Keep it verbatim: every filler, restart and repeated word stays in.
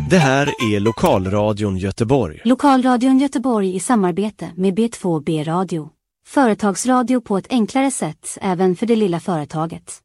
Det här är Lokalradion Göteborg. Lokalradion Göteborg i samarbete med B två B Radio. Företagsradio på ett enklare sätt även för det lilla företaget.